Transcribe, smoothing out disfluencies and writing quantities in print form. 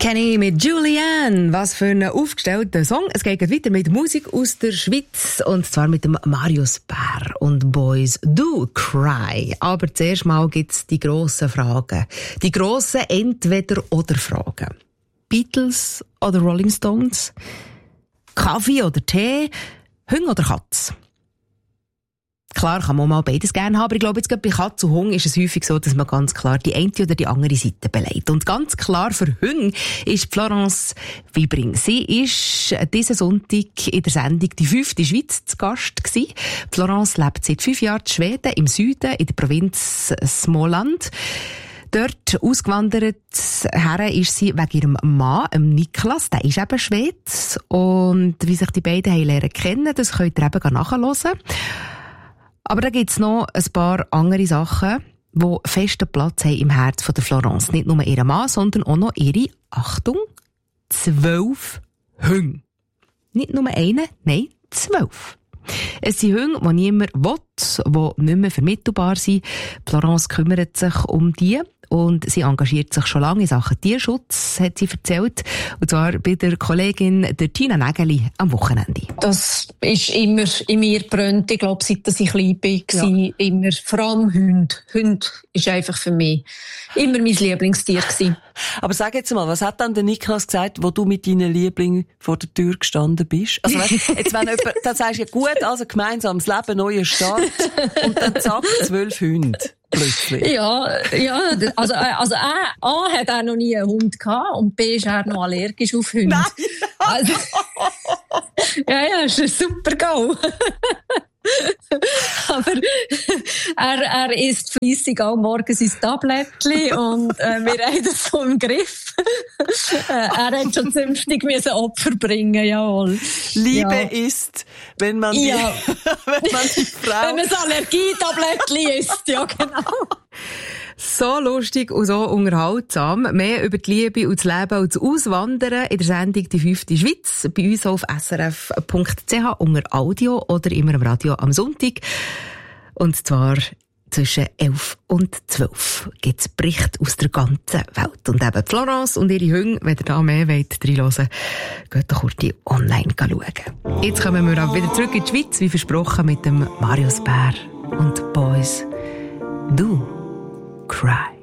Kenny mit Julianne. Was für ein aufgestellter Song. Es geht weiter mit Musik aus der Schweiz. Und zwar mit dem Marius Bär und Boys Do Cry. Aber zuerst mal gibt's die grossen Fragen. Die grossen Entweder-oder-Fragen. Beatles oder Rolling Stones? Kaffee oder Tee? Hunde oder Katz? Klar kann man mal beides gerne haben, aber ich glaube, jetzt gerade bei Katz und Hund ist es häufig so, dass man ganz klar die eine oder die andere Seite beleidigt. Und ganz klar für Hunde ist Florence Wibring. Sie ist diesen Sonntag in der Sendung «Die 5. Schweiz» zu Gast gewesen. Florence lebt seit 5 Jahren in Schweden, im Süden, in der Provinz Småland. Dort ausgewandert her ist sie wegen ihrem Mann, Niklas, der ist eben Schwede. Und wie sich die beiden haben lernen kennen, das könnt ihr eben nachhören. Aber da gibt's noch ein paar andere Sachen, die festen Platz haben im Herz von der Florence. Nicht nur ihren Mann, sondern auch noch ihre, Achtung, 12 Hunde. Nicht nur einen, nein, 12. Es sind Hunde, die niemand will, die nicht mehr vermittelbar sind. Florence kümmert sich um die. Und sie engagiert sich schon lange in Sachen Tierschutz, hat sie erzählt. Und zwar bei der Kollegin der Tina Nägeli am Wochenende. Das ist immer in mir gebrannt. Ich glaube, seit ich klein bin, war immer, vor allem Hunde. Hunde ist einfach für mich immer mein Lieblingstier gewesen. Aber sag jetzt mal, was hat dann der Niklas gesagt, wo du mit deinen Lieblingen vor der Tür gestanden bist? Also weißt, jetzt wenn jemand, dann sagst du ja gut, also gemeinsames Leben, neuer Start. Und dann zack, 12 Hunde. Plötzlich. Ja, also A hat er noch nie einen Hund gehabt und B ist er noch allergisch auf Hunde. Nein! Also, ja, ist ein super Go. Aber er isst fleissig auch morgens sein Tablettchen und wir haben das so im Griff. Er hat schon zünftig Opfer bringen, jawohl. Liebe ist, wenn man die, wenn man die Frau... Wenn man das Allergietablettchen isst, ja genau. So lustig und so unterhaltsam. Mehr über die Liebe und das Leben und das Auswandern in der Sendung «Die 5. Schweiz» bei uns auf srf.ch unter Audio oder immer im Radio am Sonntag. Und zwar zwischen 11 und 12 gibt es Berichte aus der ganzen Welt. Und eben Florence und ihre Hunde, wenn ihr da mehr wollt, reinhören, geht doch kurz online schauen. Jetzt kommen wir auch wieder zurück in die Schweiz, wie versprochen, mit dem Marius Bär und Boys Do Cry.